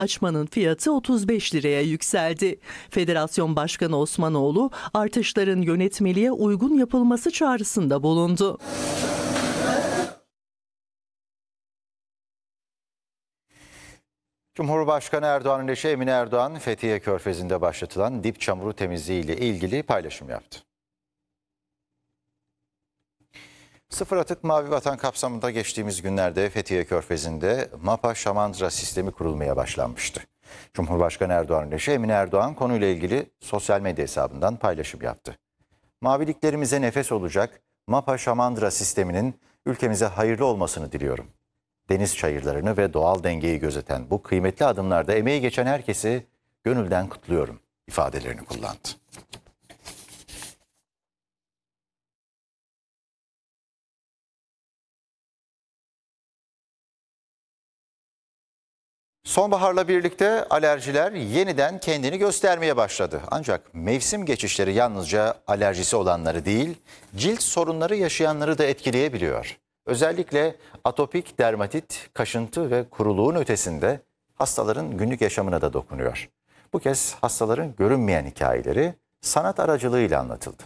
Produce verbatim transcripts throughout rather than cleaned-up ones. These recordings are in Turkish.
Açmanın fiyatı otuz beş liraya yükseldi. Federasyon Başkanı Osmanoğlu artışların yönetmeliğe uygun yapılması çağrısında bulundu. Cumhurbaşkanı Erdoğan'ın eşi Emine Erdoğan, Fethiye Körfezi'nde başlatılan dip çamuru temizliği ile ilgili paylaşım yaptı. Sıfır Atık Mavi Vatan kapsamında geçtiğimiz günlerde Fethiye Körfezi'nde MAPA şamandıra sistemi kurulmaya başlanmıştı. Cumhurbaşkanı Erdoğan'ın eşi Emine Erdoğan konuyla ilgili sosyal medya hesabından paylaşım yaptı. Maviliklerimize nefes olacak MAPA şamandıra sisteminin ülkemize hayırlı olmasını diliyorum. Deniz çayırlarını ve doğal dengeyi gözeten bu kıymetli adımlarda emeği geçen herkesi gönülden kutluyorum ifadelerini kullandı. Sonbaharla birlikte alerjiler yeniden kendini göstermeye başladı. Ancak mevsim geçişleri yalnızca alerjisi olanları değil, cilt sorunları yaşayanları da etkileyebiliyor. Özellikle atopik dermatit, kaşıntı ve kuruluğun ötesinde hastaların günlük yaşamına da dokunuyor. Bu kez hastaların görünmeyen hikayeleri sanat aracılığıyla anlatıldı.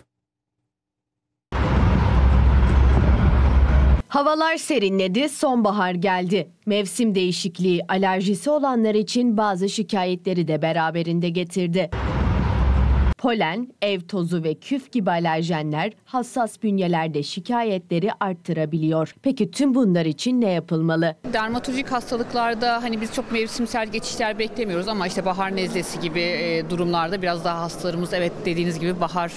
Havalar serinledi, sonbahar geldi. Mevsim değişikliği alerjisi olanlar için bazı şikayetleri de beraberinde getirdi. Polen, ev tozu ve küf gibi alerjenler hassas bünyelerde şikayetleri arttırabiliyor. Peki tüm bunlar için ne yapılmalı? Dermatolojik hastalıklarda hani biz çok mevsimsel geçişler beklemiyoruz ama işte bahar nezlesi gibi e, durumlarda biraz daha hastalarımız evet dediğiniz gibi bahar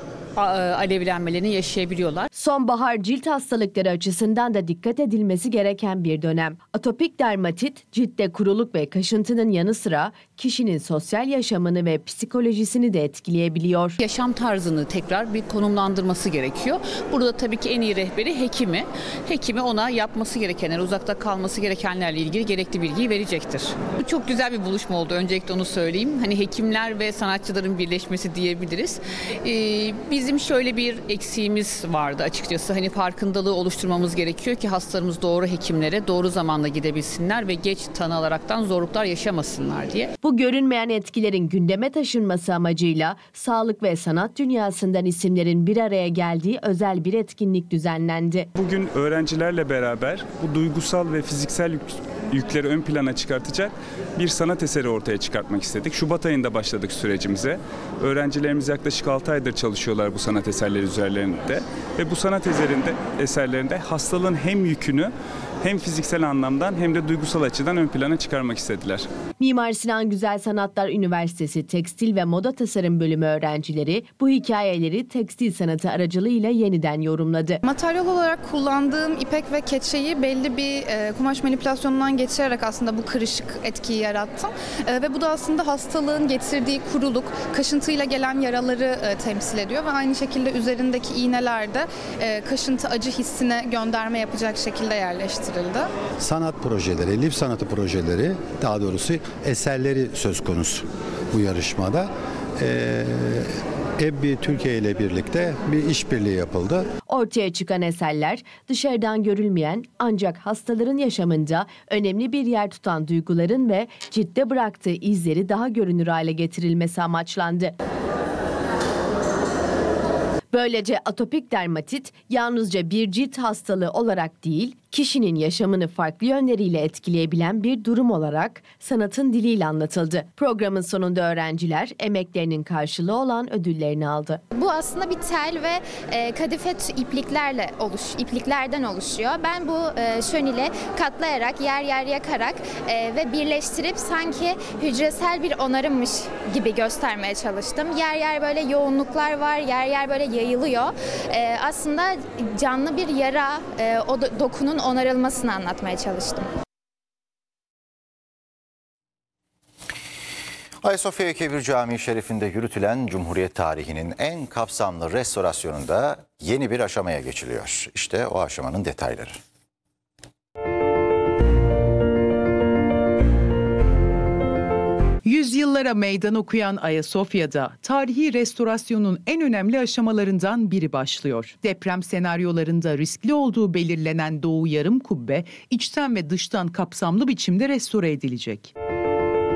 alevlenmelerini yaşayabiliyorlar. Sonbahar cilt hastalıkları açısından da dikkat edilmesi gereken bir dönem. Atopik dermatit, ciltte kuruluk ve kaşıntının yanı sıra kişinin sosyal yaşamını ve psikolojisini de etkileyebiliyor. Yaşam tarzını tekrar bir konumlandırması gerekiyor. Burada tabii ki en iyi rehberi hekimi. Hekimi ona yapması gerekenler, uzakta kalması gerekenlerle ilgili gerekli bilgiyi verecektir. Bu çok güzel bir buluşma oldu. Öncelikle onu söyleyeyim. Hani hekimler ve sanatçıların birleşmesi diyebiliriz. Ee, biz Bizim şöyle bir eksiğimiz vardı açıkçası. Hani farkındalığı oluşturmamız gerekiyor ki hastalarımız doğru hekimlere doğru zamanda gidebilsinler ve geç tanı alaraktan zorluklar yaşamasınlar diye. Bu görünmeyen etkilerin gündeme taşınması amacıyla sağlık ve sanat dünyasından isimlerin bir araya geldiği özel bir etkinlik düzenlendi. Bugün öğrencilerle beraber bu duygusal ve fiziksel yük, yükleri ön plana çıkartacak bir sanat eseri ortaya çıkartmak istedik. Şubat ayında başladık sürecimize. Öğrencilerimiz yaklaşık altı aydır çalışıyorlar bu sanat eserleri üzerlerinde ve bu sanat eserinde, eserlerinde hastalığın hem yükünü hem fiziksel anlamdan hem de duygusal açıdan ön plana çıkarmak istediler. Mimar Sinan Güzel Sanatlar Üniversitesi Tekstil ve Moda Tasarım Bölümü öğrencileri bu hikayeleri tekstil sanatı aracılığıyla yeniden yorumladı. Materyal olarak kullandığım ipek ve keçeyi belli bir e, kumaş manipülasyonundan geçirerek aslında bu kırışık etkiyi yarattım. E, ve bu da aslında hastalığın getirdiği kuruluk, kaşıntıyla gelen yaraları e, temsil ediyor ve aynı şekilde üzerindeki iğneler de e, kaşıntı acı hissine gönderme yapacak şekilde yerleştirildi. Sanat projeleri, lif sanatı projeleri, daha doğrusu eserleri söz konusu bu yarışmada. Ee, Ebbi Türkiye ile birlikte bir işbirliği yapıldı. Ortaya çıkan eserler dışarıdan görülmeyen ancak hastaların yaşamında önemli bir yer tutan duyguların ve ciltte bıraktığı izleri daha görünür hale getirilmesi amaçlandı. Böylece atopik dermatit yalnızca bir cilt hastalığı olarak değil, kişinin yaşamını farklı yönleriyle etkileyebilen bir durum olarak sanatın diliyle anlatıldı. Programın sonunda öğrenciler emeklerinin karşılığı olan ödüllerini aldı. Bu aslında bir tel ve e, kadife ipliklerle oluş, ipliklerden oluşuyor. Ben bu e, şönile katlayarak, yer yer yakarak e, ve birleştirip sanki hücresel bir onarımmış gibi göstermeye çalıştım. Yer yer böyle yoğunluklar var, yer yer böyle yayılıyor. E, aslında canlı bir yara, e, o dokunun onarılmasını anlatmaya çalıştım. Ayasofya Kebir Camii Şerifi'nde yürütülen Cumhuriyet tarihinin en kapsamlı restorasyonunda yeni bir aşamaya geçiliyor. İşte o aşamanın detayları. Yüzyıllara meydan okuyan Ayasofya'da tarihi restorasyonun en önemli aşamalarından biri başlıyor. Deprem senaryolarında riskli olduğu belirlenen Doğu Yarım Kubbe içten ve dıştan kapsamlı biçimde restore edilecek.